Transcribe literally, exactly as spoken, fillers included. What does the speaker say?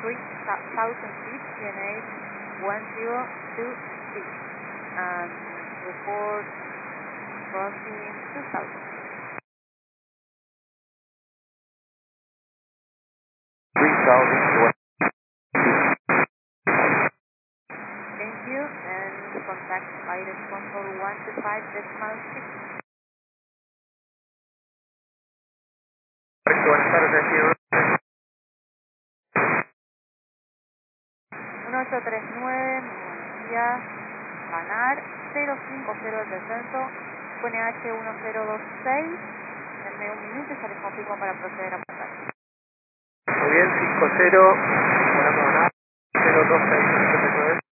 three thousand feet, P N H one zero two six, and report crossing two thousand. three thousand. Thank you, and contact pilot control one two five decimal six. Buenas tardes, uno ocho tres nueve, Montevideo, Banar, cero cinco cero el descenso, Q N H uno cero dos seis, denme un minuto y ya les confirmo para proceder a pasar. muy bien, cinco cero, volamos a cero dos seis.